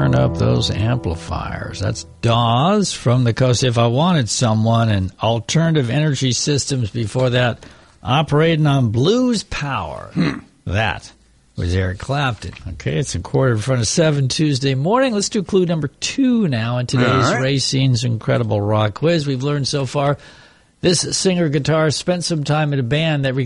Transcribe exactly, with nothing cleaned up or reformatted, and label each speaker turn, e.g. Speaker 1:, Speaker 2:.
Speaker 1: turn up those amplifiers. That's Dawes from the coast. If I Wanted Someone, and Alternative Energy Systems before that, operating on blues power.
Speaker 2: Hmm.
Speaker 1: That was Eric Clapton. Okay, it's a quarter in front of seven Tuesday morning. Let's do clue number two now in today's
Speaker 2: right.
Speaker 1: Racine's Incredible Rock Quiz. We've learned so far this singer-guitarist spent some time in a band that